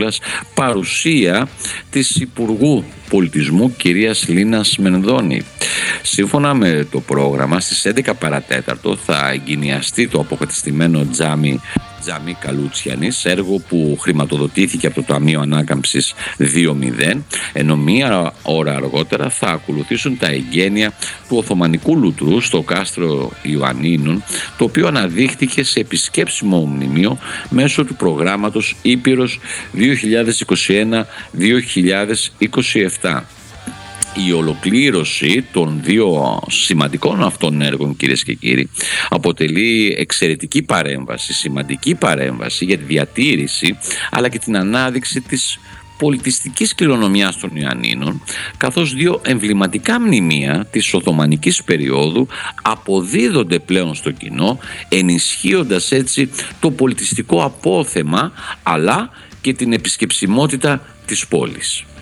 παρουσία της Υπουργού Πολιτισμού κυρίας Λίνας Μενδώνη. Σύμφωνα με το πρόγραμμα, στις 11 παρατέταρτο θα εγκαινιαστεί το αποκατεστημένο τζάμι Καλούτσιανης, έργο που χρηματοδοτήθηκε από το Ταμείο Ανάκαμψης 2.0, ενώ μία ώρα αργότερα θα ακολουθήσουν τα εγγένεια του Οθωμανικού Λουτρού στο κάστρο Ιωαννίνων, το οποίο αναδείχθηκε σε επισκέψιμο μνημείο μέσω του προγράμματος Ήπειρος 2021-2027. Η ολοκλήρωση των δύο σημαντικών αυτών έργων, κυρίες και κύριοι, αποτελεί εξαιρετική παρέμβαση, σημαντική παρέμβαση για τη διατήρηση αλλά και την ανάδειξη της πολιτιστικής κληρονομιάς των Ιωαννίνων, καθώς δύο εμβληματικά μνημεία της Οθωμανικής περίοδου αποδίδονται πλέον στο κοινό, ενισχύοντας έτσι το πολιτιστικό απόθεμα αλλά και την επισκεψιμότητα της πόλης.